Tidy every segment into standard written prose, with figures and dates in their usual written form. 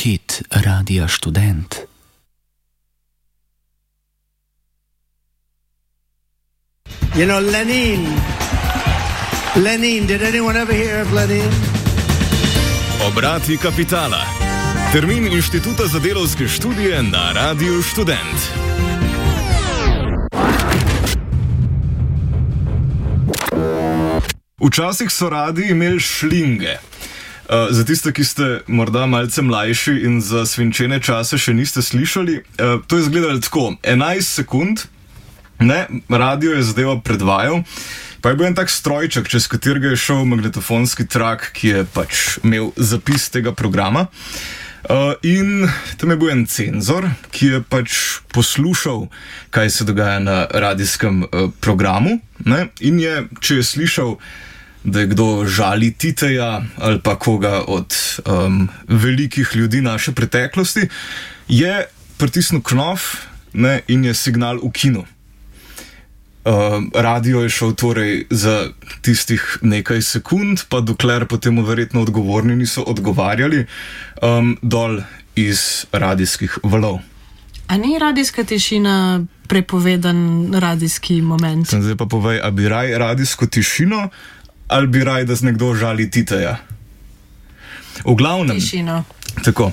hit Radia Študent. You know, Lenin, did anyone ever hear of Lenin? Obrati kapitala. Termin Inštituta za delavske študije na Radiu Študent. Včasih so radi imeli šlinge. Za tiste, ki ste morda malce mlajši in za svinčene čase še niste slišali, to je izgledalo tako. 11 sekund, radio je zadevo predvajal, pa je bil en tak strojček, čez katerega je šel magnetofonski trak, ki je pač imel zapis tega programa. In tam je bil en cenzor, ki je pač poslušal, kaj se dogaja na radijskem programu, in je, če je slišal, da je kdo žali Titeja ali pa koga od velikih ljudi naše preteklosti, je pritisnil knof in je signal ukinil. Radio je šel torej za tistih nekaj sekund, pa dokler potem verjetno odgovorni niso odgovarjali, dol iz radijskih valov. A ni radijska tišina prepovedan radijski moment? Zdaj pa povej, a bi raj radijsko tišino ali bi raj, da z nekdo žali Titeja? V glavnem... Tišino. Tako.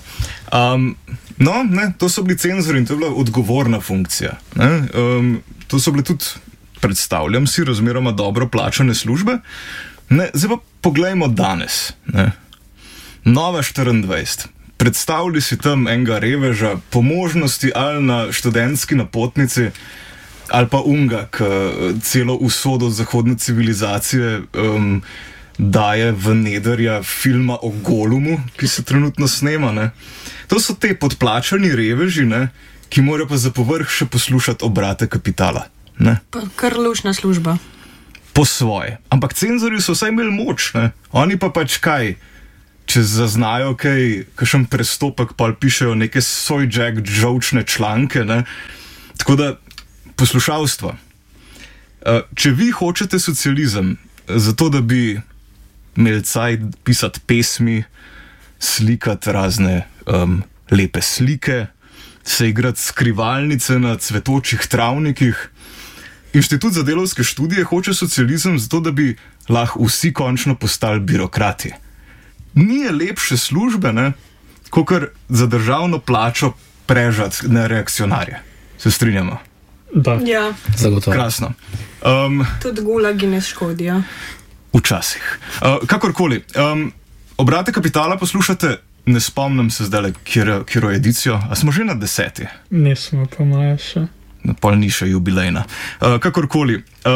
To so bili cenzori in to je bila odgovorna funkcija. To so bile tudi, predstavljam si, razmeroma dobro plačane službe. Zdaj pa poglejmo danes. Nova 24. Predstavljaj si tam enega reveža, po možnosti ali na študentski napotnici, ali pa unga, ki celo usodo zahodne civilizacije daje v nedrja filma o Golumu, ki se trenutno snema. To so te podplačani reveži, ki morajo pa za povrh še poslušati obrate kapitala. Kar lušna služba. Po svoje. Ampak cenzorji so vsaj imeli moč. Oni pa pač kaj, če zaznajo kakšen prestopek, pa pišejo neke sojjack žolčne članke. Tako da poslušalstvo. Če vi hočete socializem, zato da bi imeli cajt pisati pesmi, slikati razne lepe slike, se igrati skrivalnice na cvetočih travnikih, Inštitut za delavske študije hoče socializem zato, da bi lahko vsi končno postali birokrati. Ni lepše službe, kakor za državno plačo prežati nereakcionarje. Se strinjamo? Da, ja. Zagotovo. Krasno. Tudi gulagi ne škodijo. Včasih. Kakorkoli. Obrate kapitala poslušate, ne spomnim se zdaj, kjero edicijo, a smo že na 10. Nismo pa maja še. Pol ni še jubilejna. Kakorkoli.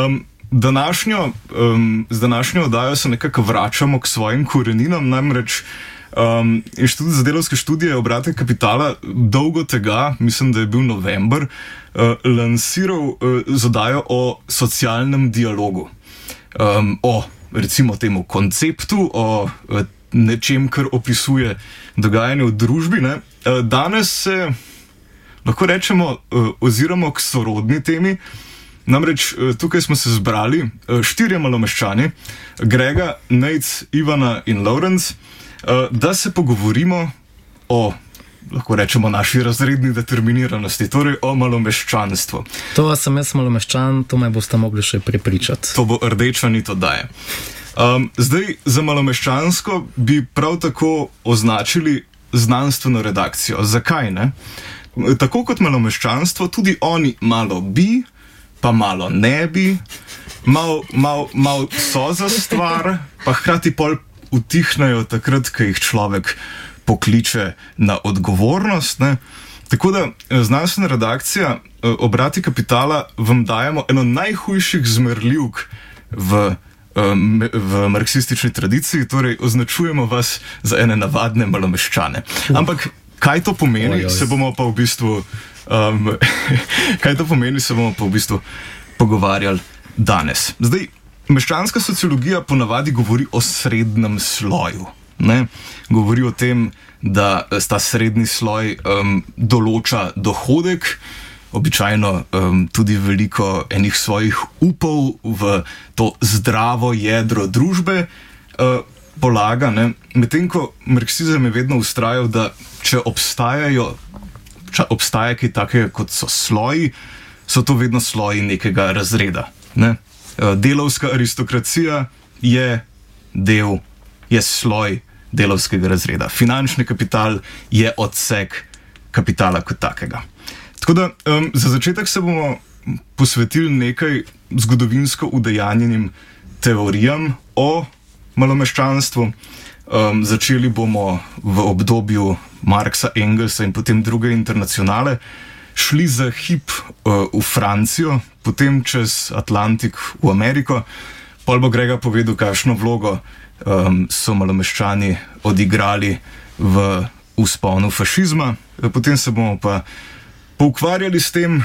Z današnjo oddajo se nekako vračamo k svojim koreninam, namreč Inštitut za delavske študije obrate kapitala dolgo tega, mislim, da je bil november, lansiral z oddajo o socialnem dialogu. O, recimo temu konceptu, o nečem, kar opisuje dogajanje v družbi. Danes se, lahko rečemo, oziramo k sorodni temi. Namreč tukaj smo se zbrali 4 malomeščani, Grega, Nejc, Ivana in Lorenz, da se pogovorimo o, lahko rečemo, naši razredni determiniranosti, torej o malomeščanstvu. To sem jaz malomeščan, to me boste mogli še prepričati. To bo rdeča nit oddaje. Zdaj, za malomeščansko bi prav tako označili znanstveno redakcijo. Zakaj ne? Tako kot malomeščanstvo, tudi oni malo bi, pa malo ne bi, malo so za stvar, pa hkrati pol utihnejo takrat, ko jih človek pokliče na odgovornost. Tako da znanstvena redakcija, obrati kapitala, vam dajemo eno najhujših zmerljivk v marksistični tradiciji, torej označujemo vas za ene navadne malomeščane. Ampak kaj to pomeni, se bomo pa v bistvu pogovarjali danes. Zdaj, meščanska sociologija ponavadi govori o srednjem sloju. Govori o tem, da sta srednji sloj določa dohodek, običajno tudi veliko enih svojih upov v to zdravo jedro družbe polaga, medtem ko marksizem je vedno vztrajal, da če obstaja kaj takega, kot so sloji, so to vedno sloji nekega razreda. Ne? Delavska aristokracija je sloj delavskega razreda. Finančni kapital je odsek kapitala kot takega. Tako da za začetek se bomo posvetili nekaj zgodovinsko udejanjenim teorijam o malomeščanstvu. Začeli bomo v obdobju Marxa, Engelsa in potem druge internacionale, šli za hip v Francijo, potem čez Atlantik v Ameriko, pol bo Grega povedal, kakšno vlogo so malomeščani odigrali v vzponu fašizma, potem se bomo pa poukvarjali s tem,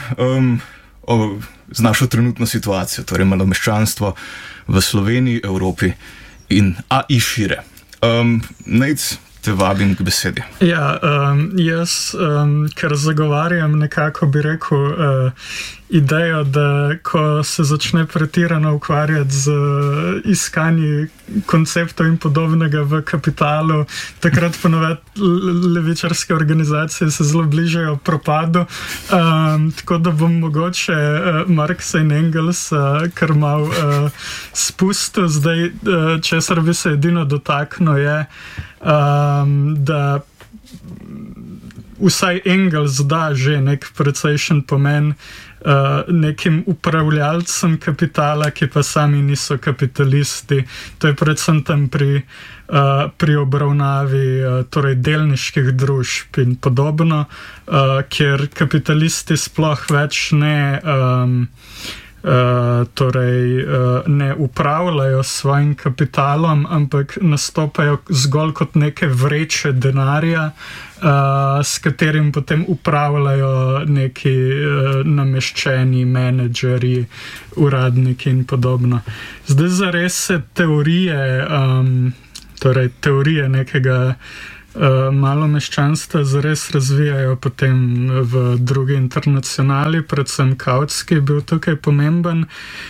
z našo trenutno situacijo, torej malomeščanstvo v Sloveniji, Evropi in šire. Nejc, te vabim k besedi. Ja, jaz, ker zagovarjam nekako, bi rekel, idejo, da ko se začne pretirano ukvarjati z iskanji konceptov in podobnega v kapitalu, takrat ponovadi levičarske organizacije se zelo bližajo propadu, tako da bom mogoče Marxa in Engelsa kar mal spustil. Zdaj, česar bi se edino dotaknil je, da vsaj Engels da že nek precejšen pomen nekim upravljalcem kapitala, ki pa sami niso kapitalisti. To je predvsem tam pri obravnavi torej delniških družb in podobno, kjer kapitalisti sploh več ne upravljajo s svojim kapitalom, ampak nastopajo zgolj kot neke vreče denarja, s katerim potem upravljajo neki nameščeni menedžerji, uradniki in podobno. Zdaj zares se teorije nekega malomeščanstva zares razvijajo potem v drugi internacionali, predvsem Kautski je bil tukaj pomemben.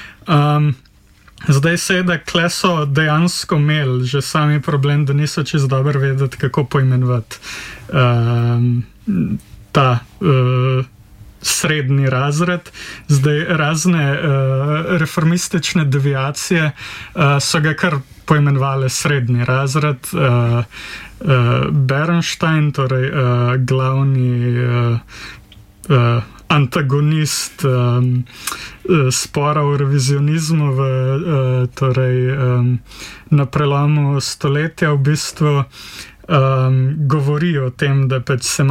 Zdaj seveda, kle so dejansko imeli že sami problem, da niso čisto dobro vedeti, kako poimenovati ta srednji razred. Zdaj razne reformistične deviacije so ga kar poimenovali srednji razred. Bernstein, torej glavni antagonist spora o revizionizmu na prelomu stoletja v bistvu govori o tem, da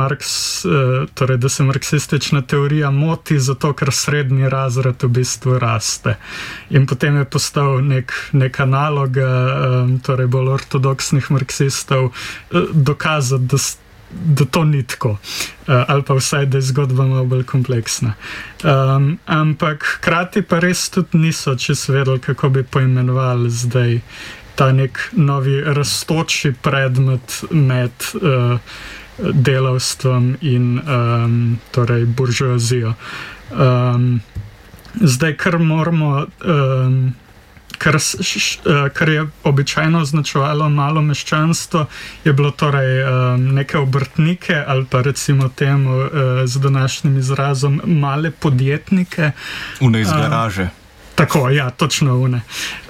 se marksistična teorija moti zato, ker srednji razred v bistvu raste. In potem je postal nek analog torej bolj ortodoksnih marksistov dokazati, da to ni tako, ali pa vsaj, da je zgodba malo bolj kompleksna. Ampak hkrati pa res tudi niso čisto vedeli, kako bi poimenovali zdaj ta nek novi rastoči predmet med delavstvom in torej buržoazijo. Zdaj, kar moramo, kar je običajno označevalo malomeščanstvo, je bilo torej neke obrtnike ali pa recimo temu z današnjim izrazom male podjetnike. Une iz garaže. Tako, ja, točno une.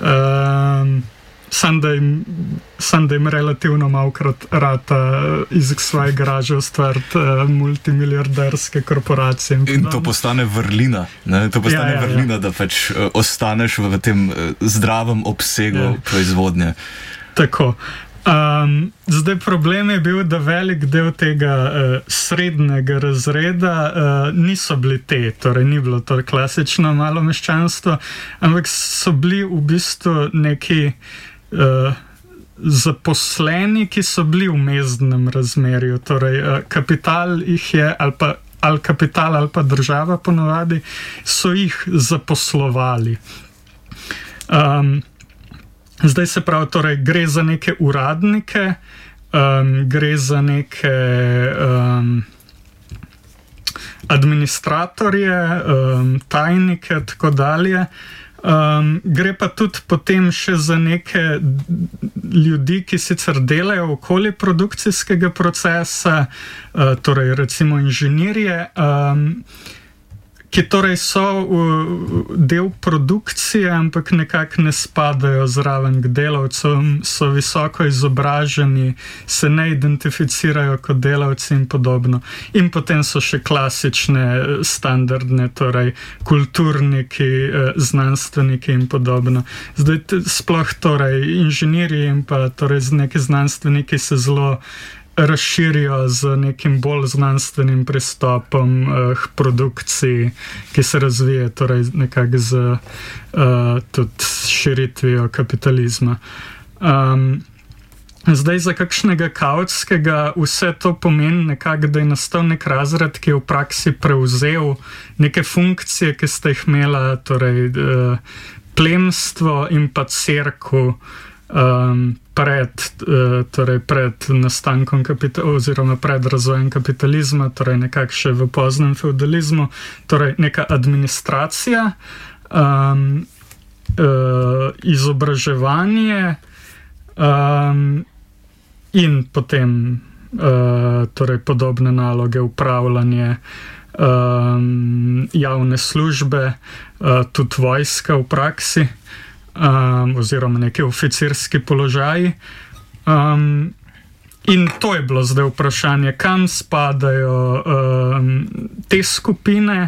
Sam da jim relativno malokrat rata iz svoje garaže ustvariti multimiliarderske korporacije. In to postane vrlina. Ne? To postane vrlina, da pač ostaneš v tem zdravem obsegu proizvodnje. Tako. Zdaj problem je bil, da velik del tega srednjega razreda niso bili torej ni bilo to klasično malomeščanstvo, ampak so bili v bistvu neki zaposleni, ki so bili v mezdnem razmerju. Torej kapital jih je, ali kapital ali pa država ponovadi, so jih zaposlovali. Zdaj se pravi, torej gre za neke uradnike, gre za neke administratorje, tajnike, tako dalje. Gre pa tudi potem še za neke ljudi, ki sicer delajo okoli produkcijskega procesa, torej recimo inženirje, ki torej so del produkcije, ampak nekako ne spadajo zraven k delavcem, so visoko izobraženi, se ne identificirajo kot delavci in podobno. In potem so še klasične, standardne, torej kulturniki, znanstveniki in podobno. Zdaj sploh torej inženirji in pa torej neki znanstveniki se zelo razširijo z nekim bolj znanstvenim pristopom k produkciji, ki se razvije torej nekako z tudi širitvijo kapitalizma. Zdaj za kakšnega Kautskega vse to pomeni nekako, da je nastal nek razred, ki je v praksi prevzel neke funkcije, ki ste jih imela, torej plemstvo in pa cerkev, pred nastankom oziroma pred razvojem kapitalizma, torej nekako še v poznem feudalizmu, torej neka administracija, izobraževanje in potem torej podobne naloge, upravljanje, javne službe, tudi vojska v praksi, oziroma neki oficirski položaji. In to je bilo zdaj vprašanje, kam spadajo te skupine,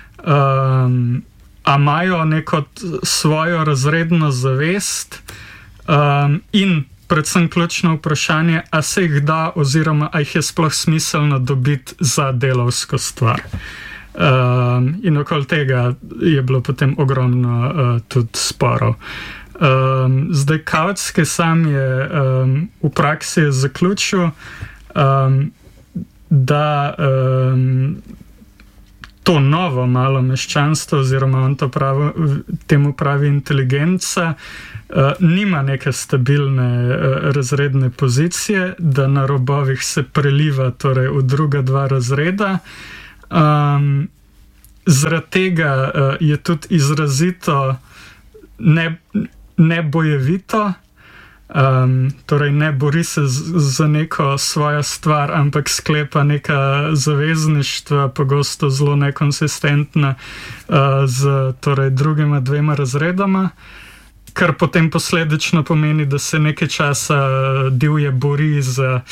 a imajo neko svojo razredno zavest in predvsem ključno vprašanje, a se jih da oziroma a jih je sploh smiselno dobiti za delavsko stvar. In okoli tega je bilo potem ogromno tudi sporov. Zdaj Kautski sam je v praksi zaključil, da to novo malo meščanstvo, oziroma on temu pravi inteligenca, nima neke stabilne razredne pozicije, da na robovih se preliva torej v druga dva razreda. Zaradi tega je tudi izrazito nebojevito, torej ne bori se za neko svojo stvar, ampak sklepa neka zavezništva, pogosto zelo nekonsistentna z torej drugima dvema razredoma, kar potem posledično pomeni, da se nekaj časa divje bori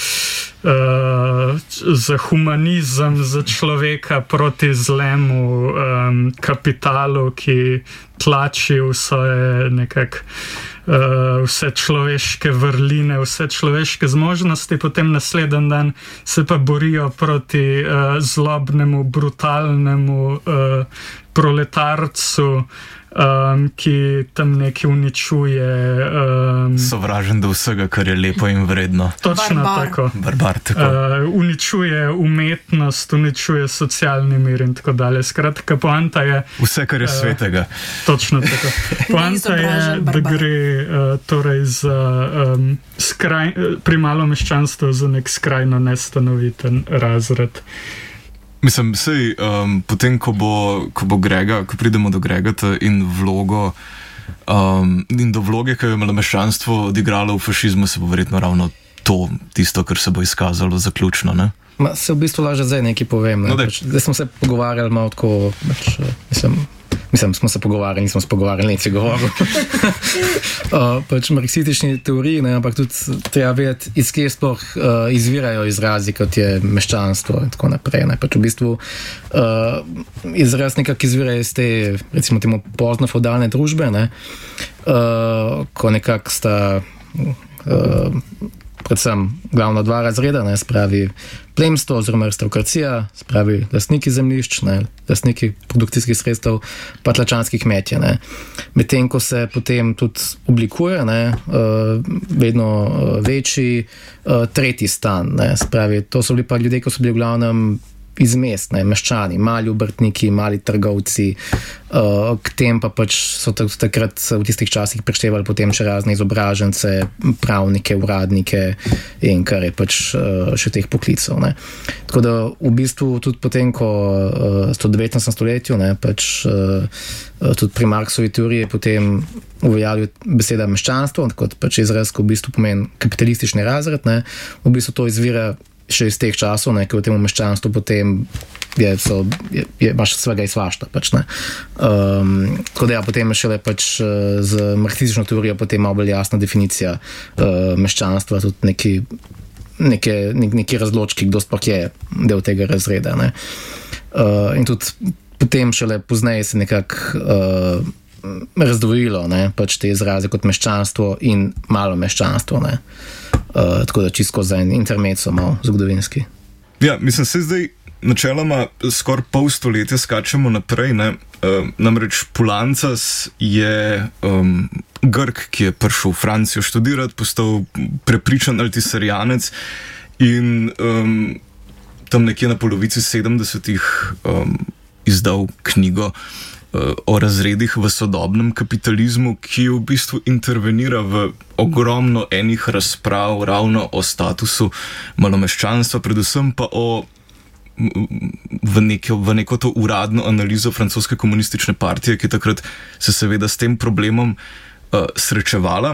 za humanizem, za človeka proti zlemu kapitalu, ki tlači vse človeške vrline, vse človeške zmožnosti, potem naslednji dan se pa borijo proti zlobnemu, brutalnemu proletarcu, ki tam nekaj uničuje. Sovražen do vsega, kar je lepo in vredno. Točno tako. Barbar, tako. Uničuje umetnost, uničuje socialni mir in tako dalje. Skratka, poanta je... Vse, kar je svetega. Točno tako. Poanta je, da gre torej za pri malomeščanstvu za nek skrajno nestanoviten razred. Mislim, potem, ko pridemo do Gregata in vlogo, in do vloge, ki jo je malomeščanstvo odigralo v fašizmu, se bo verjetno ravno tisto, kar se bo izkazalo zaključno, ne? Se v bistvu laže zdaj nekaj povem. Ne? Zdaj smo se pogovarjali malo tako, smo se pogovarjali, nismo se pogovarjali, nekaj govoril. Marksistični teoriji, ne, ampak tudi treba vedeti, iz kje sploh izvirajo izrazi, kot je meščanstvo in tako naprej. Ne. V bistvu izraz nekako izvira iz te, recimo temu, pozno-feudalne družbe, ne, ko nekako sta predvsem glavno dva razreda, ne, spravi plemstvo oziroma aristokracija, spravi lastniki zemljišč, ne, lastniki produkcijskih sredstev, pa tlačanski kmetje. Ne. Medtem, ko se potem tudi oblikuje, ne, vedno večji tretji stan. Ne, spravi, to so bili pa ljudje, ko so bili v glavnem iz mest, meščani, mali obrtniki, mali trgovci, k tem pa pač so takrat v tistih časih prištevali potem še razne izobražence, pravnike, uradnike in kar je pač še teh poklicov. Ne. Tako da v bistvu tudi potem, ko v 19. stoletju, ne, pač tudi pri Marxovi teoriji je potem uveljavil beseda meščanstvo, kot pač izraz, ko v bistvu pomeni kapitalistični razred, ne, v bistvu to izvira še iz teh časov, ne, ker v tem meščanstvu potem imaš svega in svašta. Pač, ne. Tako da ja, potem je šele pač z marksistično teorijo potem malo bolj jasna definicija meščanstva, tudi neki razločki, kdo sploh je del tega razreda. Ne. In tudi potem šele pozneje se nekako razdvojilo, ne, pač te izraze kot meščanstvo in malo meščanstvo, ne. Tako da čisto za en intermezzo malo zgodovinski. Ja, mislim, se zdaj načeloma skoraj pol stoletja skačemo naprej, ne. Namreč Poulantzas je Grk, ki je prišel v Francijo študirati, postal prepričan altisarijanec in tam nekje na polovici 70-ih izdal knjigo o razredih v sodobnem kapitalizmu, ki v bistvu intervenira v ogromno enih razprav ravno o statusu malomeščanstva, predvsem pa v neko to uradno analizo francoske komunistične partije, ki takrat se seveda s tem problemom srečevala.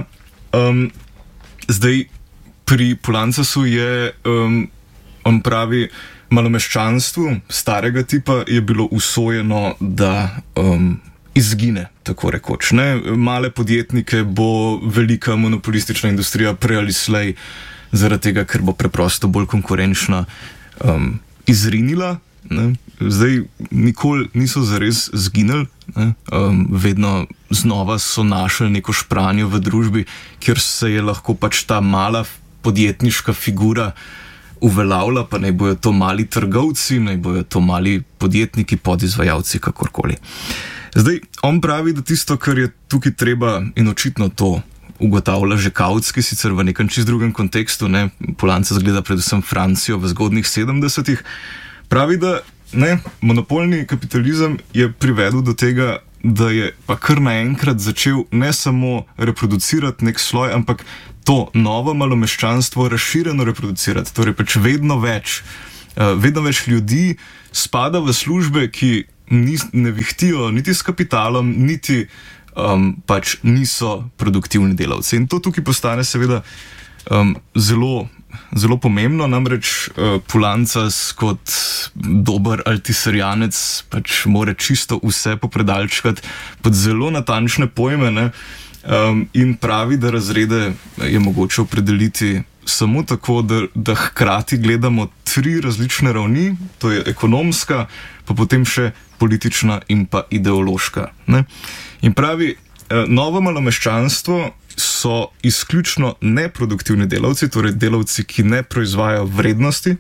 Zdaj, pri Poulantzasу je, on pravi, malomeščanstvu starega tipa je bilo usojeno, da izgine, tako rekoč. Ne? Male podjetnike bo velika monopolistična industrija prej ali slej, zaradi tega, ker bo preprosto bolj konkurenčna, izrinila. Ne? Zdaj nikoli niso zares zginili, vedno znova so našli neko špranjo v družbi, kjer se je lahko pač ta mala podjetniška figura uveljavlja, pa naj bojo to mali trgovci, naj bojo to mali podjetniki, podizvajalci, kakorkoli. Zdaj, on pravi, da tisto, kar je tukaj treba, in očitno to ugotavlja že Kautsky, sicer v nekem čist drugem kontekstu, ne, Poulantzas gleda predvsem Francijo v zgodnih 70-ih, pravi, da ne, monopolni kapitalizem je privedel do tega, da je pa kar naenkrat začel ne samo reproducirati nek sloj, ampak to novo malomeščanstvo razširjeno reproducirati. Torej pač vedno več ljudi spada v službe, ki ne vihtijo niti s kapitalom, niti pač niso produktivni delavci. In to tukaj postane seveda zelo, zelo pomembno, namreč Poulantzas kot dober altisarijanec pač mora čisto vse popredalčkati pod zelo natančne pojme, ne? In pravi, da razrede je mogoče opredeliti samo tako, da hkrati gledamo 3 različne ravni, to je ekonomska, pa potem še politična in pa ideološka. Ne? In pravi, novo malomeščanstvo so izključno neproduktivni delavci, torej delavci, ki ne proizvajajo vrednosti,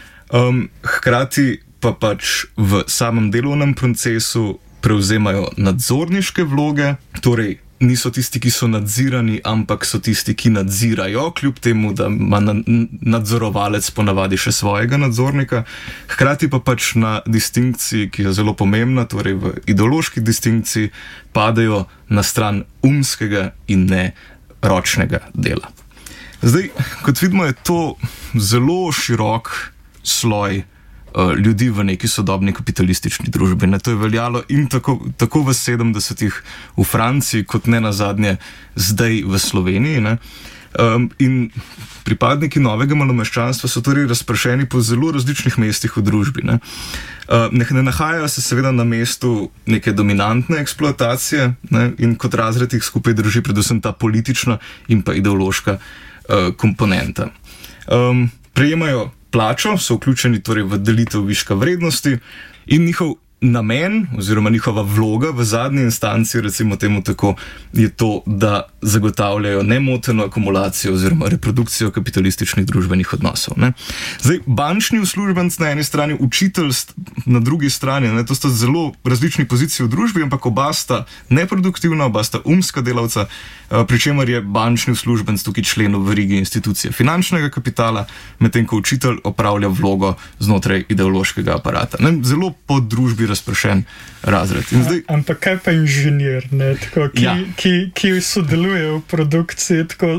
hkrati pa pač v samem delovnem procesu prevzemajo nadzorniške vloge, torej niso tisti, ki so nadzirani, ampak so tisti, ki nadzirajo, kljub temu, da ima nadzorovalec ponavadi še svojega nadzornika. Hkrati pa pač na distinkciji, ki je zelo pomembna, torej v ideološki distinkciji, padejo na stran umskega in ne ročnega dela. Zdaj, kot vidimo, je to zelo širok sloj ljudi v neki sodobni kapitalistični družbi. Ne, to je veljalo in tako v 70-ih v Franciji, kot ne nazadnje zdaj v Sloveniji. Ne. In pripadniki novega malomeščanstva so torej razpršeni po zelo različnih mestih v družbi. Ne nahajajo se seveda na mestu neke dominantne eksploatacije, ne, in kot razred jih skupaj drži predvsem ta politična in pa ideološka komponenta. Prejemajo plačo, so vključeni torej v delitev viška vrednosti in njihov namen oziroma njihova vloga v zadnji instanci, recimo temu tako, je to, da zagotavljajo nemoteno akumulacijo oziroma reprodukcijo kapitalističnih družbenih odnosov. Ne. Zdaj, bančni uslužbenc na eni strani, učitelj na drugi strani, ne, to sta zelo različni poziciji v družbi, ampak oba sta neproduktivna, oba sta umska delavca, pri čemer je bančni uslužbenc tukaj člen v verigi institucije finančnega kapitala, medtem ko učitelj opravlja vlogo znotraj ideološkega aparata. Ne, zelo po družbi razpršen razred. Zdaj, ampak kaj pa inženir, ne, tako, ki sodeluje v produkciji, tako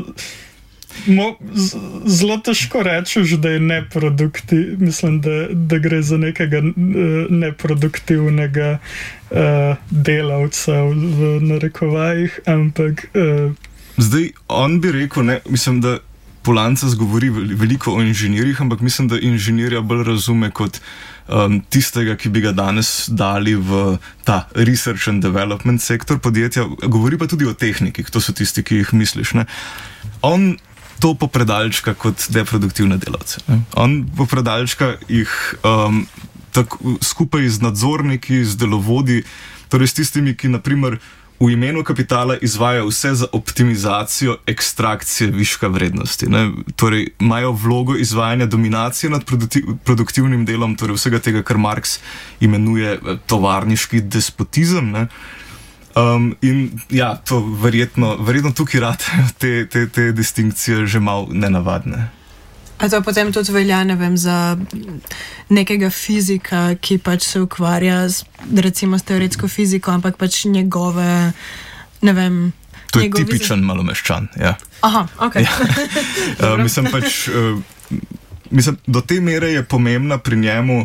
zelo težko rečeš, da je neproduktiv, mislim, da gre za nekega neproduktivnega delavca v narekovajih, ampak zdaj, on bi rekel, ne, mislim, da Polanca govori veliko o inženirjih, ampak mislim, da inženirja bolj razume kot tistega, ki bi ga danes dali v ta research and development sektor podjetja, govori pa tudi o tehnikih, to so tisti, ki jih misliš. Ne? On to popredalčka kot neproduktivne delavce. Ne? On popredalčka jih skupaj z nadzorniki, z delovodi, torej s tistimi, ki naprimer v imenu kapitala izvaja vse za optimizacijo ekstrakcije viška vrednosti. Ne? Torej, imajo vlogo izvajanja dominacije nad produktivnim delom, torej vsega tega, kar Marx imenuje tovarniški despotizem. Ne? In ja, to verjetno tukaj rade te distinkcije že malo nenavadne. A to potem tudi velja, ne vem, za nekega fizika, ki pač se ukvarja recimo s teoretsko fiziko, ampak pač njegove, ne vem... To je tipičen malomeščan, ja. Aha, ok. Ja. Mislim, do te mere je pomembna pri njemu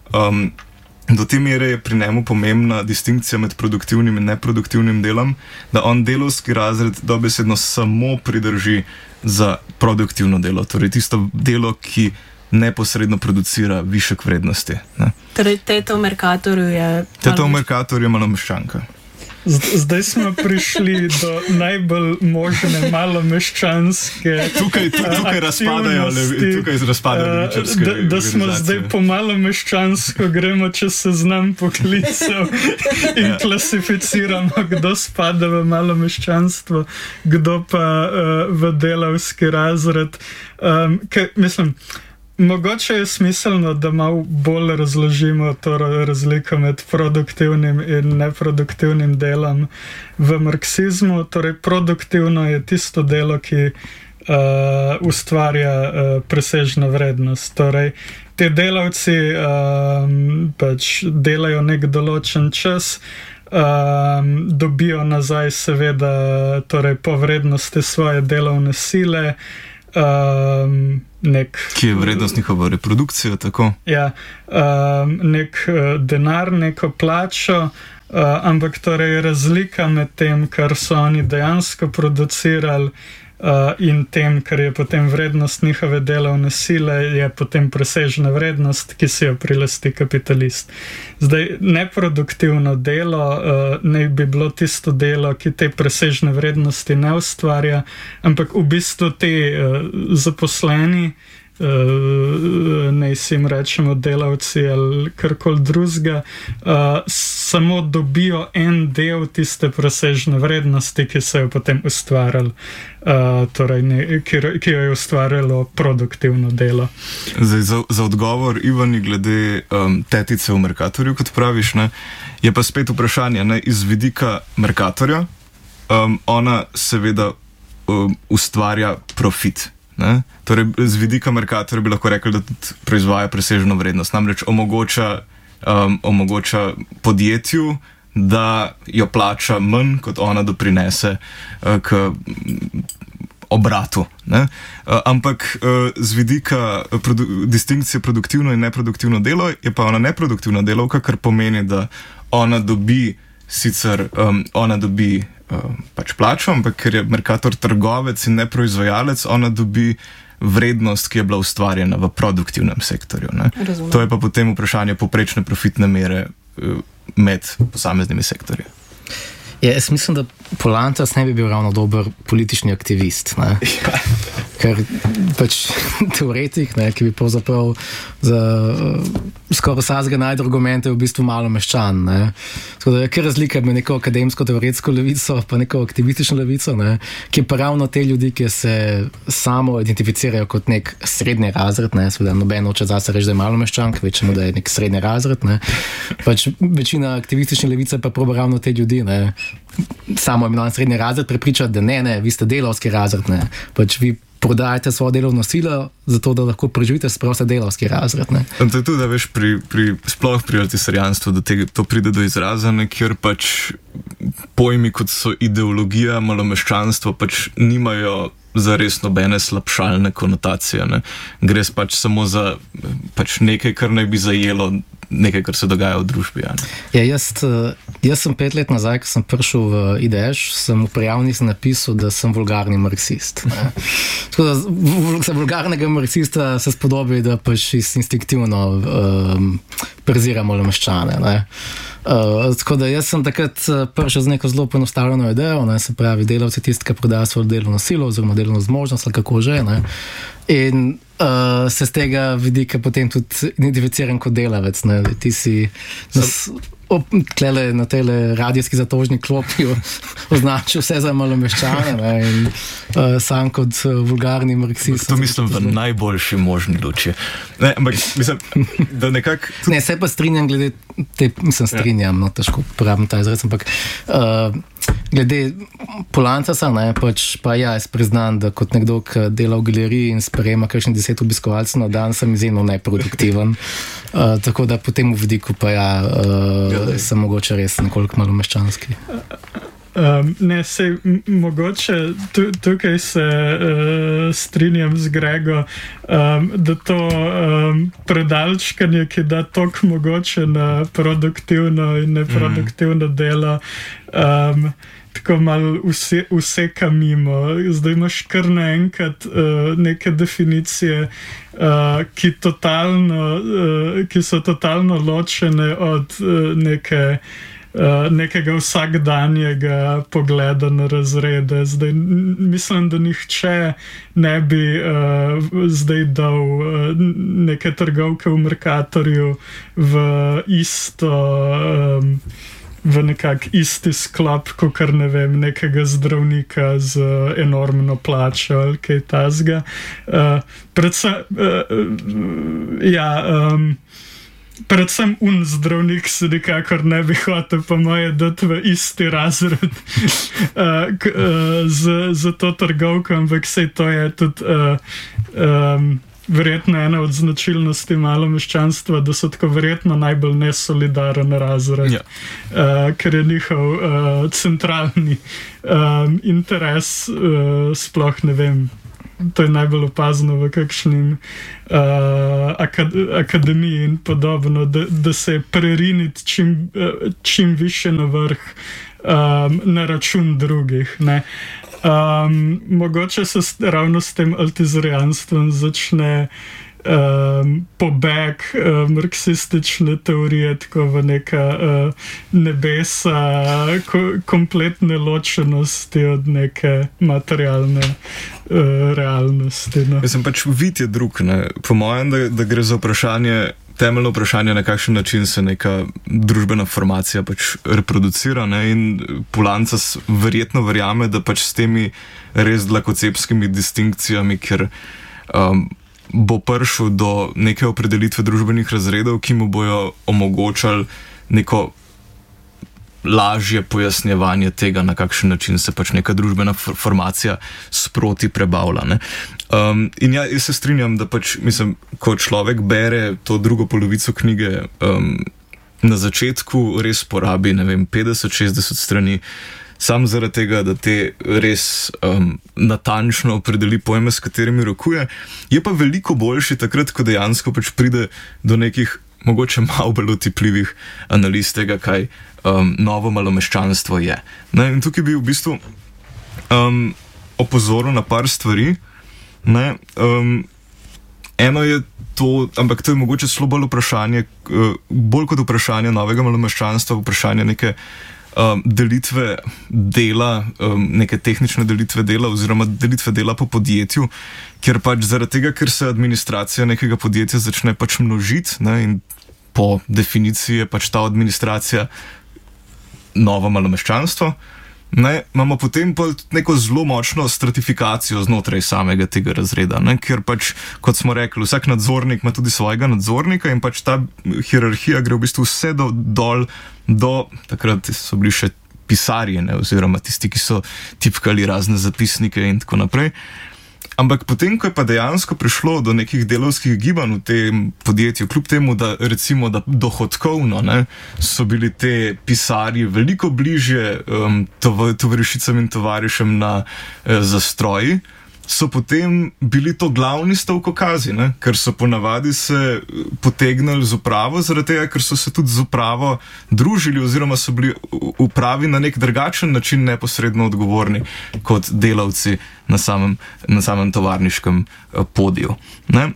pomembna distinkcija med produktivnim in neproduktivnim delom, da on delovski razred dobesedno samo pridrži za produktivno delo, torej tisto delo, ki neposredno producira višek vrednosti. Ne? Torej, Teta v Mercatorju je malomeščanka. Zdaj smo prišli do najbolj možne malomeščanske tukaj razpadajo levičarske da smo zdaj po malomeščansko gremo čez seznam poklicev in klasificiramo, kdo spada v malomeščanstvo, kdo pa v delavski razred. Mislim, mogoče je smiselno, da malo bolj razložimo to razliko med produktivnim in neproduktivnim delom v marksizmu. Torej, produktivno je tisto delo, ki ustvarja presežno vrednost. Torej, te delavci pač delajo nek določen čas, dobijo nazaj seveda torej, po vrednosti svoje delovne sile, ki je vrednost njihova reprodukcija, tako? Ja, nek denar, neko plačo, ampak torej razlika med tem, kar so oni dejansko producirali in tem, kar je potem vrednost njihove delovne sile, je potem presežna vrednost, ki si jo prilasti kapitalist. Zdaj, neproduktivno delo naj bi bilo tisto delo, ki te presežne vrednosti ne ustvarja, ampak v bistvu te zaposleni, naj si jim rečemo delavci ali karkoli drugega, samo dobijo en del tiste presežne vrednosti, ki so jo potem ustvarjali, torej ki jo je ustvarjalo produktivno delo. Zdaj, za odgovor Ivani glede tetice v Mercatorju, kot praviš, ne, je pa spet vprašanje, ne, iz vidika Mercatorja, ona seveda ustvarja profit. Ne? Torej, z vidika Mercatorja bi lahko rekli, da tudi proizvaja presežno vrednost. Namreč omogoča podjetju, da jo plača manj, kot ona doprinese k obratu. Ne? Ampak z vidika distinkcije produktivno in neproduktivno delo je pa ona neproduktivna delavka, kar pomeni, da ona dobi pač plačo, ampak ker je Mercator trgovec in ne proizvajalec, ona dobi vrednost, ki je bila ustvarjena v produktivnem sektorju. Ne? To je pa potem vprašanje povprečne profitne mere med posameznimi sektorji. Ja, jaz mislim, da Polantas ne bi bil ravno dober politični aktivist, ne? Ker pač teoretik, ne, ki bi pravzaprav za skoraj vsakega najde argumente v bistvu malo meščan. Ne? Tako da je kar razlika med neko akademsko-teoretsko levico pa neko aktivistično levico, ne? Ki pa ravno te ljudi, ki se samo identificirajo kot nek srednji razred, ne? Seveda noben hoče zase reči, da je malo meščan, kvečemo, da je nek srednji razred. Ne? Pač večina aktivistične levice pa proba ravno te ljudi, ne? Samo imenovan srednji razred prepričati, da ne, vi ste delavski razred, ne? Pač vi prodajate svojo delovno silo, zato da lahko preživite sproste delavski razred. Ne? To je tudi, da veš, sploh pri altisarijanstvu, da to pride do izraza, kjer pač pojmi, kot so ideologija, malomeščanstvo, pač nimajo zares nobene slabšalne konotacije. Ne? Gre pač samo za pač nekaj, kar naj bi zajelo nekaj, kar se dogaja v družbi. Ja, jaz sem 5 let nazaj, ko sem prišel v IDŠ, sem v prijavnici napisal, da sem vulgarni marksist. Tako da za vulgarnega marksista se spodobi, da pač instinktivno preziramo malomeščane. Tako da jaz sem takrat prišel z neko zelo poenostavljeno idejo, ne, se pravi delavci tisti, ki prodaja svojo delovno silo oziroma delovno zmožnost ali kako že. Ne. In se z tega vidika potem tudi identificiram kot delavec. Ne. Ti si tlele na tele radijski zatožni klopi označil vse za malomeščane, ne, in sam kot vulgarni marksist. To mislim v najboljši možni luči. Ne, ampak mislim, da nekako... Ne, se pa strinjam glede strinjam, no, težko uporabim ta izraz, ampak glede Polantasa, ne, pač pa ja, jaz priznam, da kot nekdo, ki dela v galeriji in sprejema kakšnih 10 obiskovalcev na dan, sem izjemno neproduktiven. Tako da po tem vidiku pa ja, sem mogoče res nekoliko malomeščanski. Ne, sej mogoče tukaj se strinjam z Grego, da to predalčkanje, ki da toliko mogoče na produktivno in neproduktivno delo, tako malo vseka mimo. Zdaj imaš kar naenkrat neke definicije, ki so totalno ločene od nekega vsakdanjega pogleda na razrede. Zdaj, mislim, da nihče ne bi zdaj dal neke trgovke v Mercatorju v nekak isti sklop, kakor ne vem, nekega zdravnika z enormno plačo ali kaj tasga. Predvsem zdravnik se nikakor ne bi hotel pa moje dati v isti razred za to trgovko, ampak sej to je tudi verjetno ena od značilnosti malomeščanstva, da so tako verjetno najbolj nesolidaren razred, ker je njihov centralni interes, sploh ne vem, to je najbolj opazno v kakšnim akademiji in podobno, da se preriniti čim više na vrh na račun drugih. Ne. Mogoče se ravno s tem altizarijanstvom začne pobeg marksistične teorije tako v neka nebesa kompletne ločenosti od neke materialne realnosti. No. Jaz sem pač vid je drug, ne. Po mojem, da gre za temeljno vprašanje, na kakšen način se neka družbena formacija pač reproducira, ne, in Polantas verjetno verjame, da pač s temi res dlakocepskimi distinkcijami, ker bo prišel do neke opredelitve družbenih razredov, ki mu bojo omogočali neko lažje pojasnjevanje tega, na kakšen način se pač neka družbena formacija sproti prebavlja. Ne. In ja, jaz se strinjam, da pač, mislim, ko človek bere to drugo polovico knjige, na začetku res porabi, ne vem, 50-60 strani, sam zaradi tega, da te res natančno opredeli pojme, s katerimi rokuje. Je pa veliko boljši takrat, ko dejansko pač pride do nekih mogoče malo bolj otipljivih analiz tega, kaj novo malomeščanstvo je. Ne, in tukaj bi v bistvu opozoril na par stvari. Ne, eno je to, ampak to je mogoče zelo bolj vprašanje, bolj kot vprašanje novega malomeščanstva, vprašanje neke delitve dela, neke tehnične delitve dela oziroma delitve dela po podjetju, ker pač zaradi tega, ker se administracija nekega podjetja začne pač množiti, ne, in po definiciji je pač ta administracija novo malomeščanstvo, ne, imamo potem pa neko zelo močno stratifikacijo znotraj samega tega razreda, ne, ker pač, kot smo rekli, vsak nadzornik ima tudi svojega nadzornika in pač ta hierarhija gre v bistvu vse dol do, takrat so bili še pisarji, ne, oziroma tisti, ki so tipkali razne zapisnike in tako naprej. Ampak potem, ko je pa dejansko prišlo do nekih delavskih gibanj v tem podjetju, kljub temu, da recimo da dohodkovno, ne, so bili te pisarji veliko bližje tovarišicam in tovarišem na zastroji, so potem bili to glavni stavkokazi, ne, ker so ponavadi se potegnili z upravo, zaradi tega, ker so se tudi z upravo družili oziroma so bili upravi na nek drugačen način neposredno odgovorni kot delavci na samem tovarniškem podiju. Ne.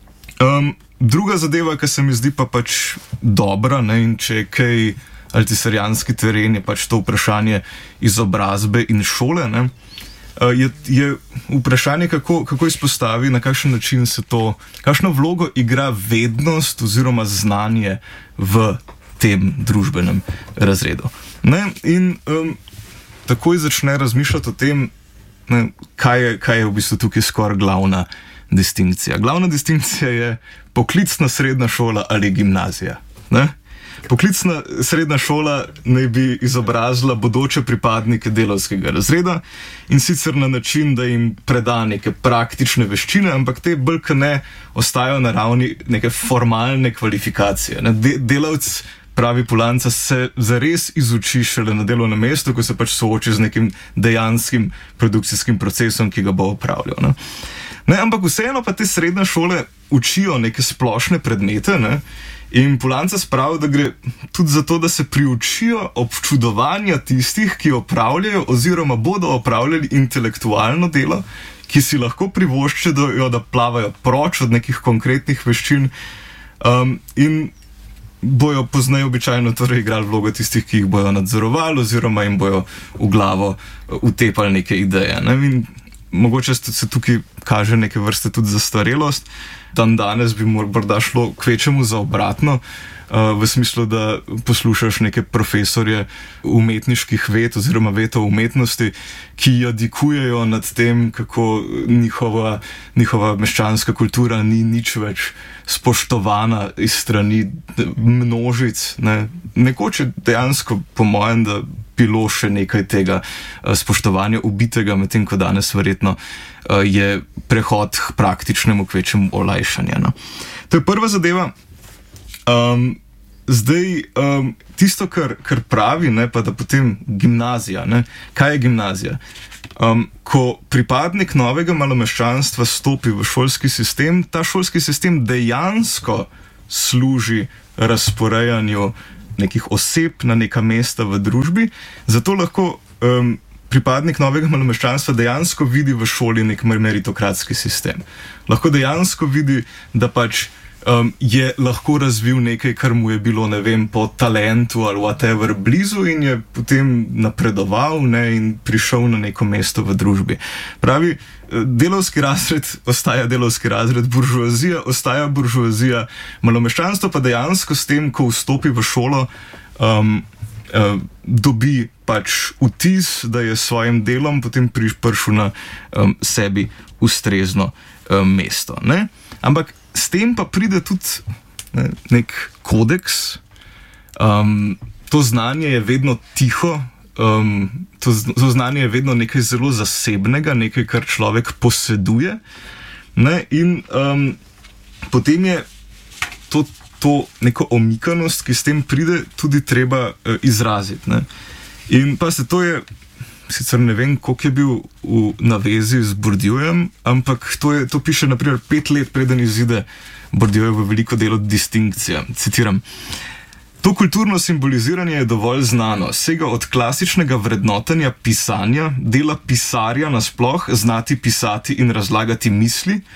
Druga zadeva, ki se mi zdi pa pač dobra, ne, in če je kaj altisarijanski teren, je pač to vprašanje izobrazbe in šole, ne, je vprašanje, kako izpostavi, na kakšen način se to, kakšno vlogo igra vednost oziroma znanje v tem družbenem razredu. Ne? In takoj začne razmišljati o tem, ne, kaj je v bistvu tukaj skoraj glavna distinkcija. Glavna distinkcija je poklicna srednja šola ali gimnazija. Ne? Poklicna srednja šola naj bi izobrazila bodoče pripadnike delavskega razreda in sicer na način, da jim preda neke praktične veščine, ampak te bolj kot ne ostajajo na ravni neke formalne kvalifikacije. Delavc, pravi Polanca, se zares izuči šele na delovnem mestu, ko se pač sooči z nekim dejanskim produkcijskim procesom, ki ga bo opravljal. Ne, ampak vseeno pa te srednje šole učijo neke splošne predmete, ne? In Polanca spravi, da gre tudi za to, da se priučijo občudovanja tistih, ki opravljajo oziroma bodo opravljali intelektualno delo, ki si lahko privoščijo, da plavajo proč od nekih konkretnih veščin in bojo pozneje običajno torej igrali vlogo tistih, ki jih bojo nadzorovali oziroma jim bojo v glavo utepali neke ideje. Ne? In mogoče se tukaj kaže neke vrste tudi zastarelost. Danes bi morda šlo kvečemu za obratno, v smislu, da poslušaš neke profesorje umetniških ved oziroma ved o umetnosti, ki jadikujejo nad tem, kako njihova meščanska kultura ni nič več spoštovana iz strani množic. Ne. Nekoč je dejansko, po mojem, da bilo še nekaj tega spoštovanja ubitega, medtem ko danes verjetno je prehod k praktičnemu kvečemu olajšanja. No. To je prva zadeva. Zdaj, tisto, kar pravi, ne, pa da potem gimnazija. Ne. Kaj je gimnazija? Ko pripadnik novega malomeščanstva stopi v šolski sistem, ta šolski sistem dejansko služi razporejanju nekih oseb na neka mesta v družbi, zato lahko pripadnik novega malomeščanstva dejansko vidi v šoli nek meritokratski sistem. Lahko dejansko vidi, da pač je lahko razvil nekaj, kar mu je bilo, ne vem, po talentu ali whatever blizu in je potem napredoval, ne, in prišel na neko mesto v družbi. Pravi, delavski razred ostaja delavski razred, buržoazija ostaja buržoazija, malomeščanstvo pa dejansko s tem, ko vstopi v šolo, dobi pač vtis, da je s svojim delom potem prišel na sebi ustrezno mesto. Ne? Ampak s tem pa pride tudi nek kodeks. To znanje je vedno tiho, to znanje je vedno nekaj zelo zasebnega, nekaj, kar človek poseduje. Ne? In potem je to neko omikanost, ki s tem pride, tudi treba izraziti. Ne? In pa se to je, sicer ne vem, koliko je bil v navezi z Bourdieujem, ampak to piše naprimer 5 let preden izide Bourdieujevo veliko delo Distinkcija. Citiram: To kulturno simboliziranje je dovolj znano, sega od klasičnega vrednotenja pisanja, dela pisarja nasploh, znati pisati in razlagati misli,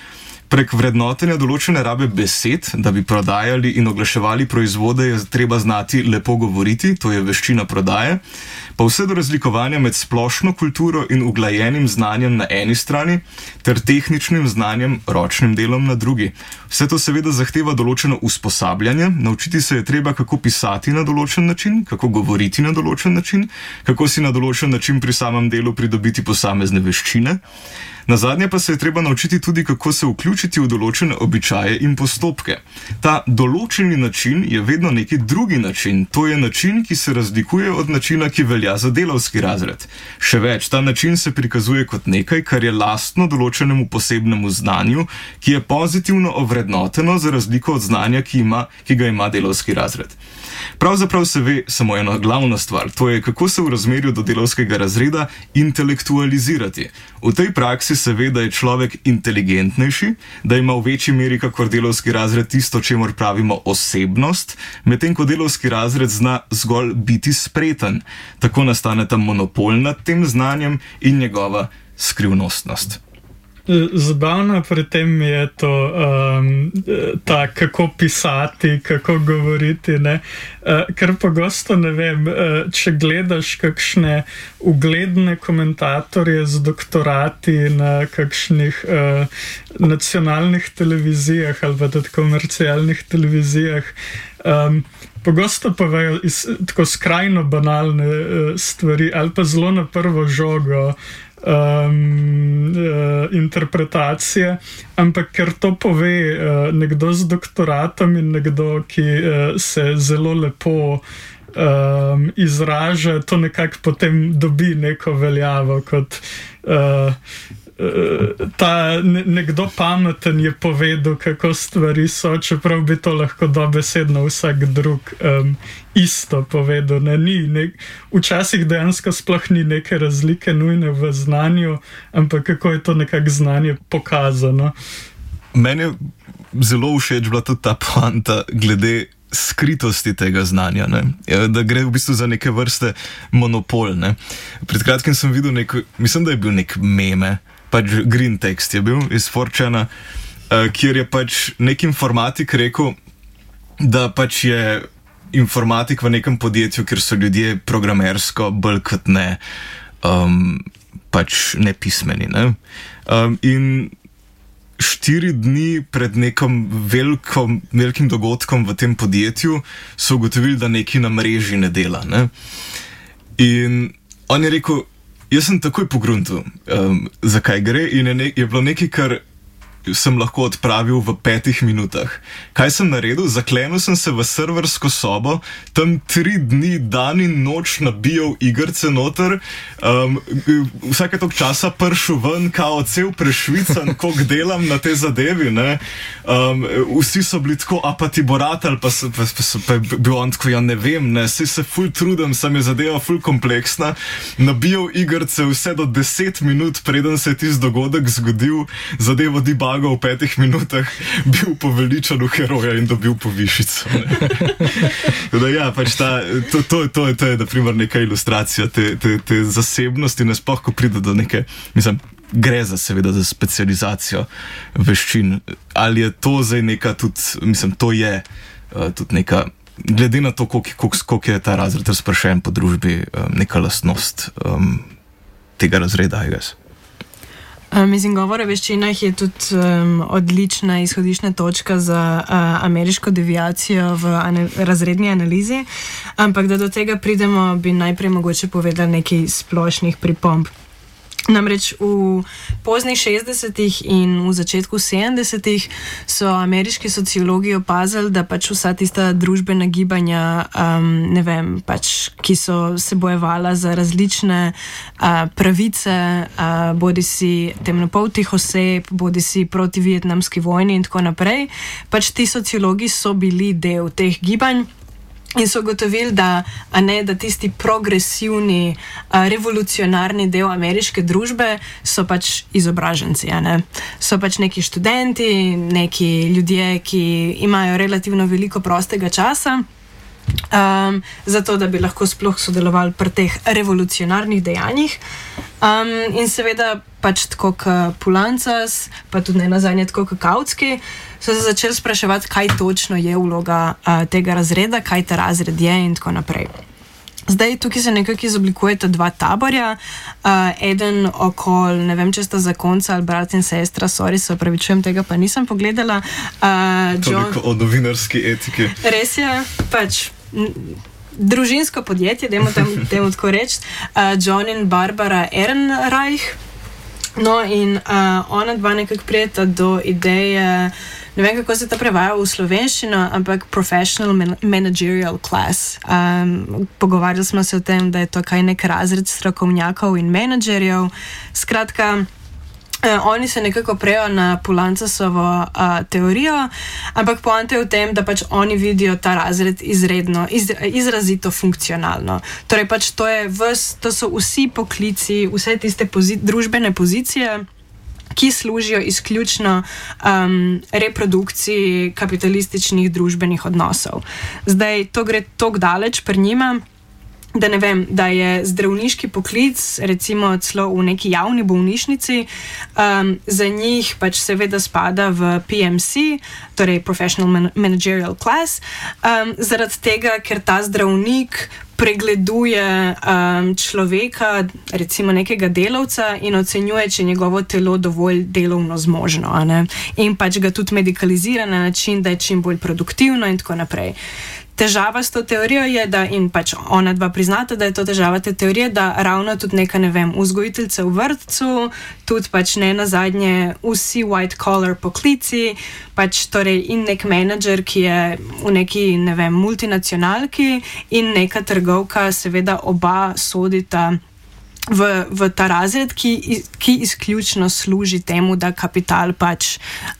Prek vrednotenja določene rabe besed, da bi prodajali in oglaševali proizvode, je treba znati lepo govoriti, to je veščina prodaje, pa vse do razlikovanja med splošno kulturo in uglajenim znanjem na eni strani ter tehničnim znanjem, ročnim delom na drugi. Vse to seveda zahteva določeno usposabljanje, naučiti se je treba, kako pisati na določen način, kako govoriti na določen način, kako si na določen način pri samem delu pridobiti posamezne veščine. Nazadnje pa se je treba naučiti tudi, kako se vključiti v določene običaje in postopke. Ta določeni način je vedno neki drugi način, to je način, ki se razlikuje od načina, ki velja za delavski razred. Še več, ta način se prikazuje kot nekaj, kar je lastno določenemu posebnemu znanju, ki je pozitivno ovrednoteno za razliko od znanja, ki ga ima delavski razred. Pravzaprav se ve samo eno glavno stvar, to je, kako se v razmerju do delavskega razreda intelektualizirati. V tej praksi se ve, da je človek inteligentnejši, da ima v večji meri kakor delavski razred tisto, čemur pravimo osebnost, medtem ko delavski razred zna zgolj biti spreten. Tako nastane ta monopol nad tem znanjem in njegova skrivnostnost. Zabavno pri tem je to, kako pisati, kako govoriti, ne? Ker pogosto ne vem, če gledaš kakšne ugledne komentatorje z doktorati na kakšnih nacionalnih televizijah ali pa tudi komercialnih televizijah, pogosto povejo tako skrajno banalne stvari ali pa zelo na prvo žogo interpretacije, ampak ker to pove nekdo z doktoratom in nekdo, ki se zelo lepo izraža, to nekako potem dobi neko veljavo kot ta nekdo pameten je povedal, kako stvari so, čeprav bi to lahko dobesedno vsak drug isto povedal. Včasih dejansko sploh ni neke razlike nujne v znanju, ampak kako je to nekako znanje pokazano. Meni je zelo všeč bila tudi ta poanta glede skritosti tega znanja, ne? Da gre v bistvu za neke vrste monopol. Ne? Pred kratkim sem videl mislim, da je bil nek meme, pač green text je bil iz 4chana, kjer je pač nek informatik rekel, da pač je informatik v nekem podjetju, kjer so ljudje programersko bolj kot ne pač nepismeni. Ne? In 4 dni pred nekim velikim dogodkom v tem podjetju so ugotovili, da nekaj na mreži ne dela. Ne? In on je rekel, jaz sem takoj pogruntil, zakaj gre, in je bilo nekaj, kar sem lahko odpravil v 5 minutah. Kaj sem naredil? Zaklenil sem se v serversko sobo, tam 3 dni, dan in noč nabijal igrce noter, vsake toliko časa pršel ven, kao cel prešvican, koliko delam na te zadevi, ne? Vsi so bili tako, a pa ti bo ratal, pa je bil on tako, ja ne vem, ne, se ful trudim, sem je zadeva ful kompleksna, nabijal igrce vse do 10 minut, preden se je tisti dogodek zgodil, zadevo debugal v 5 minutah, bil poveličan v heroja in dobil povišico. Da ja, pač to je na primer neka ilustracija te zasebnosti, nasploh, ko pride do neke, mislim, gre seveda za specializacijo veščin. Ali je to zdaj neka tudi, mislim, to je tudi neka, glede na to, koliko je ta razred razpršen po družbi, neka lastnost tega razreda, I guess. Mislim, govor o veščinah je tudi odlična izhodiščna točka za ameriško deviacijo v razredni analizi, ampak da do tega pridemo, bi najprej mogoče povedali nekaj splošnih pripomb. Namreč v poznih 60-ih in v začetku 70-ih so ameriški sociologi opazili, da pač vsa tista družbena gibanja, ne vem, pač, ki so se bojevala za različne pravice, bodisi temnopoltih oseb, bodisi proti vietnamski vojni in tako naprej, pač ti sociologi so bili del teh gibanj. In so gotovili, da tisti progresivni, revolucionarni del ameriške družbe so pač izobraženci. So pač neki študenti, neki ljudje, ki imajo relativno veliko prostega časa. zato da bi lahko sploh sodelovali pri teh revolucionarnih dejanjih. In seveda pač tako kot Poulantzas, pa tudi ne nazadnje tako kot Kautsky, so se začeli spraševati, kaj točno je vloga tega razreda, kaj ta razred je in tako naprej. Zdaj, tukaj se nekako izoblikujeta dva taborja, eden okol, ne vem, če sta zakonca ali brat in sestra, sorry, se opravičujem, tega pa nisem pogledala. Toliko o novinarski etiki. Res je, pač družinsko podjetje, dajmo tako reči, John in Barbara Ehrenreich. No in ona dva nekako prijeta do ideje, ne vem, kako se ta prevaja v slovenščino, ampak professional managerial class. Pogovarjali smo se o tem, da je to kaj nek razred strokovnjakov in menedžerjev. Skratka, oni se nekako prejo na Poulantzassovo teorijo, ampak poanta je v tem, da pač oni vidijo ta razred izrazito funkcionalno. Torej pač to so vsi poklici, vse tiste družbene pozicije, ki služijo izključno reprodukciji kapitalističnih družbenih odnosov. Zdaj, to gre toliko daleč pri njima, da ne vem, da je zdravniški poklic, recimo celo v neki javni bolnišnici, za njih pač seveda spada v PMC, torej Professional Managerial Class, zaradi tega, ker ta zdravnik pregleduje človeka, recimo nekega delavca in ocenjuje, če je njegovo telo dovolj delovno zmožno, in pač ga tudi medikalizira na način, da je čim bolj produktivno in tako naprej. Težava s to teorijo je, da, in pač ona dva priznata, da je to težava te teorije, da ravno tudi neka, ne vem, vzgojiteljica v vrtcu, tudi pač ne nazadnje vsi white collar poklici, pač torej in nek menedžer, ki je v neki, ne vem, multinacionalki in neka trgovka, seveda oba sodita v ta razred, ki izključno služi temu, da kapital pač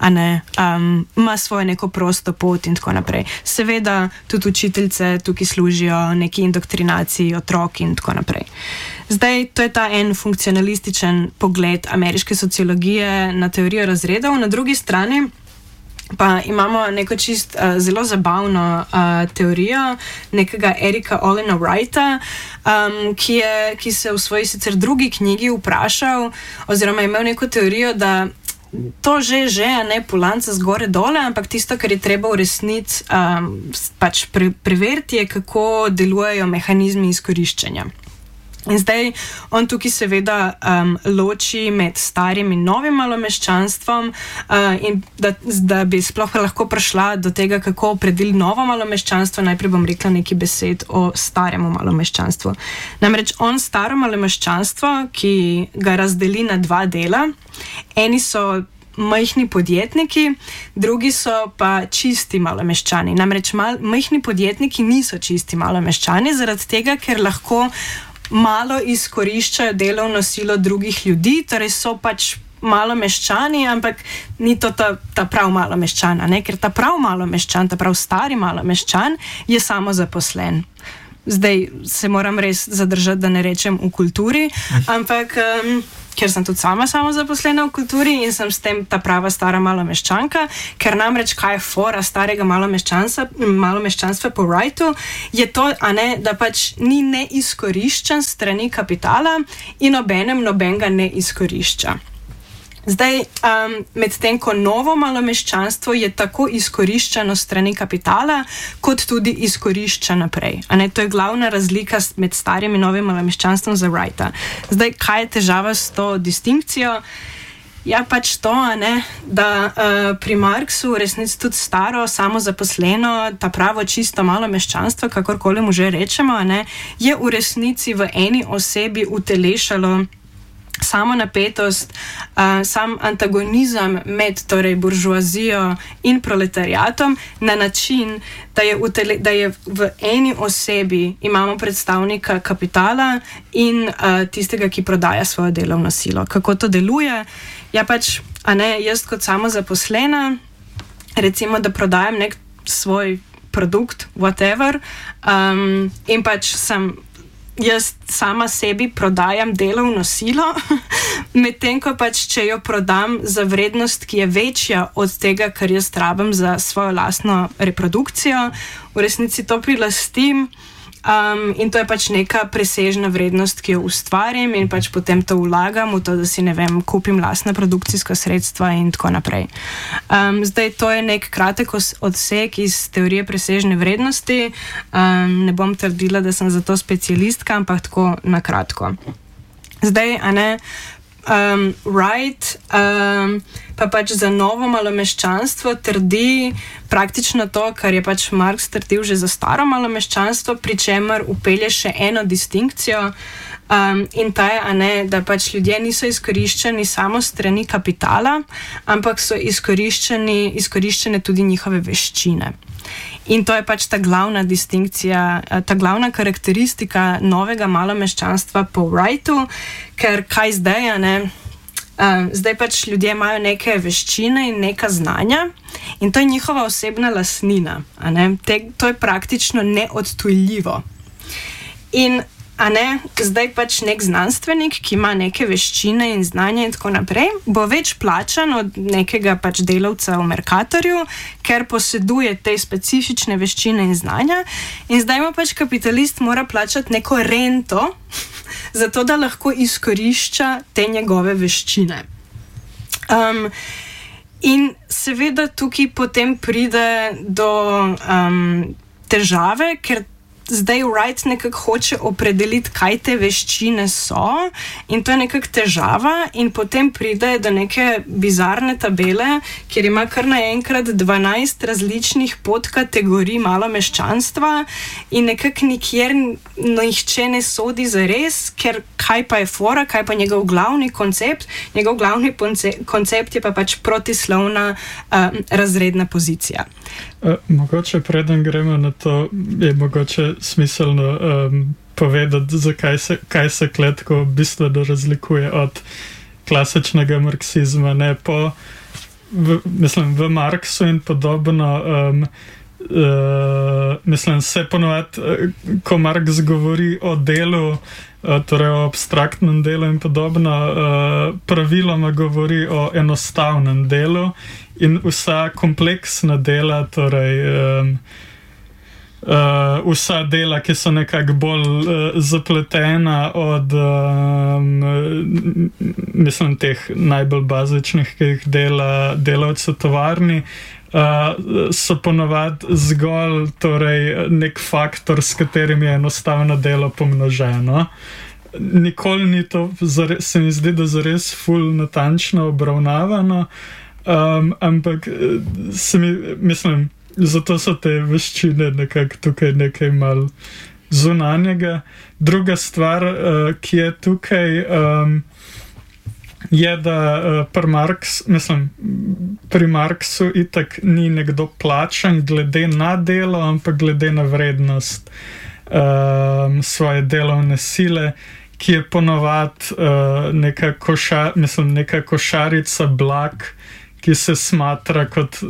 ima svojo neko prosto pot in tako naprej. Seveda tudi učiteljice tukaj služijo neki indoktrinaciji otrok in tako naprej. Zdaj, to je ta en funkcionalističen pogled ameriške sociologije na teorijo razredov. Na drugi strani pa imamo neko čist zelo zabavno teorijo nekega Erika Olina Wrighta, ki se v svoji sicer drugi knjigi vprašal oziroma imel neko teorijo, da to že, ne Poulantzas zgore dole, ampak tisto, kar je treba v resnici pač preveriti, je, kako delujejo mehanizmi izkoriščanja. In zdaj on tukaj seveda loči med starim in novim malomeščanstvom in da bi sploh lahko prišla do tega, kako opredeliti novo malomeščanstvo, najprej bom rekla nekaj besed o staremu malomeščanstvu. Namreč on staro malomeščanstvo, ki ga razdeli na dva dela, eni so majhni podjetniki, drugi so pa čisti malomeščani. Namreč majhni podjetniki niso čisti malomeščani, zaradi tega, ker lahko malo izkoriščajo delovno silo drugih ljudi, torej so pač malomeščani, ampak ni to ta prav malomeščan, ker ta prav malomeščan, ta prav stari malomeščan je samozaposlen. Zdaj se moram res zadržati, da ne rečem v kulturi, ampak ker sem tudi sama samozaposlena v kulturi in sem s tem ta prava stara malomeščanka, ker namreč kaj je fora starega malomeščanstva po Wrightu, je to, da pač ni neizkoriščen strani kapitala in obenem nobenega ne izkorišča. Zdaj, medtem ko novo malomeščanstvo je tako izkoriščeno strani kapitala, kot tudi izkorišča naprej. To je glavna razlika med starim in novim malomeščanstvom za Wrighta. Zdaj, kaj je težava s to distinkcijo? Ja, pač to, da pri Marxu v resnici tudi staro, samozaposleno, ta pravo čisto malomeščanstvo, kakorkoli mu že rečemo, je v resnici v eni osebi utelešalo samo napetost, sam antagonizem med torej buržoazijo in proletariatom na način, da je v eni osebi imamo predstavnika kapitala in tistega, ki prodaja svojo delovno silo. Kako to deluje? Ja, pač, jaz kot samozaposlena, recimo, da prodajam nek svoj produkt, whatever, in pač sem jaz sama sebi prodajam delovno silo, medtem ko pač, če jo prodam za vrednost, ki je večja od tega, kar jaz rabim za svojo lastno reprodukcijo, v resnici to prilastim. In to je pač neka presežna vrednost, ki jo ustvarim in pač potem to vlagam v to, da si, ne vem, kupim lastna produkcijska sredstva in tako naprej. Zdaj, to je nek kratek odsek iz teorije presežne vrednosti. Ne bom trdila, da sem za to specialistka, ampak tako na kratko. Zdaj, Wright pa pač za novo malomeščanstvo trdi praktično to, kar je pač Marx trdil že za staro malomeščanstvo, pri čemer vpelje še eno distinkcijo, in ta je, da pač ljudje niso izkoriščeni samo strani kapitala, ampak so izkoriščene tudi njihove veščine. In to je pač ta glavna distinkcija, ta glavna karakteristika novega malomeščanstva po Wrightu, ker kaj zdaj, zdaj pač ljudje imajo neke veščine in neka znanja in to je njihova osebna lastnina, to je praktično neodtujljivo. In zdaj pač nek znanstvenik, ki ima neke veščine in znanja in tako naprej, bo več plačan od nekega pač delavca v Mercatorju, ker poseduje te specifične veščine in znanja, in zdaj mu pač kapitalist mora plačati neko rento, zato da lahko izkorišča te njegove veščine. In seveda tukaj potem pride do težave, ker zdaj Wright nekako hoče opredeliti, kaj te veščine so, in to je nekako težava, in potem pride do neke bizarne tabele, kjer ima kar naenkrat 12 različnih podkategorij malomeščanstva in nekako nikjer nihče ne sodi zares, ker kaj pa je fora, kaj pa njegov glavni koncept? Njegov glavni koncept je pa pač protislovna razredna pozicija. Mogoče preden gremo na to, je mogoče smiselno povedati, kaj se kletko bistveno razlikuje od klasičnega marksizma. V Marksu in podobno, se ponovadi, ko Marx govori o delu, torej o abstraktnem delu in podobno, praviloma govori o enostavnem delu. In vsa kompleksna dela, torej vsa dela, ki so nekako bolj zapletena od teh najbolj bazičnih, ki jih delavci v tovarni, so ponovadi zgolj torej nek faktor, s katerim je enostavno delo pomnoženo. Nikoli ni to, se mi zdi, da zares ful natančno obravnavano. Ampak zato so te veščine nekako tukaj nekaj malo zunanjega. Druga stvar, ki je tukaj, je, da pri Marksu itak ni nekdo plačan glede na delo, ampak glede na vrednost svoje delovne sile, ki je ponovadi neka košarica blag, ki se smatra kot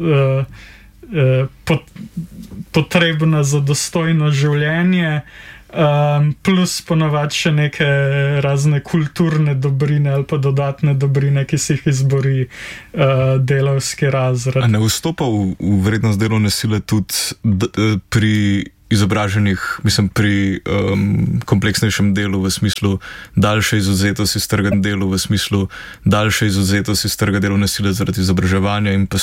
potrebna za dostojno življenje, plus ponovadi še neke razne kulturne dobrine ali pa dodatne dobrine, ki si jih izbori delavski razred. A ne vstopa v vrednost delovne sile tudi pri izobraženih, pri kompleksnejšem delu, v smislu daljše izvzetosti iz trga delu, v smislu daljše izvzetosti iz trga delovne sile zaradi izobraževanja in pa